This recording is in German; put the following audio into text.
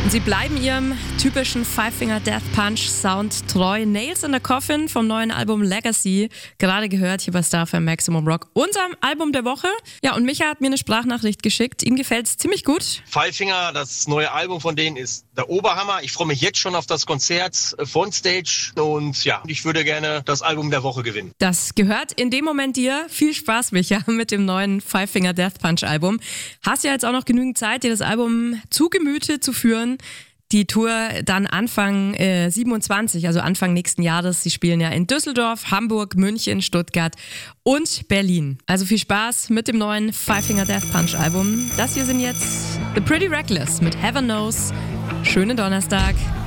Sie bleiben ihrem typischen Five Finger Death Punch Sound treu. Nails in the Coffin vom neuen Album Legacy. Gerade gehört hier bei StarFM Maximum Rock. Unserem Album der Woche. Ja, und Micha hat mir eine Sprachnachricht geschickt. Ihm gefällt es ziemlich gut. Five Finger, das neue Album von denen ist der Oberhammer. Ich freue mich jetzt schon auf das Konzert von Stage. Und ja, ich würde gerne das Album der Woche gewinnen. Das gehört in dem Moment dir. Viel Spaß, Micha, mit dem neuen Five Finger Death Punch Album. Hast ja jetzt auch noch genügend Zeit, dir das Album zu Gemüte zu führen. Die Tour dann Anfang 27, also Anfang nächsten Jahres. Sie spielen ja in Düsseldorf, Hamburg, München, Stuttgart und Berlin. Also viel Spaß mit dem neuen Five Finger Death Punch Album. Das hier sind jetzt The Pretty Reckless mit Heaven Knows. Schönen Donnerstag.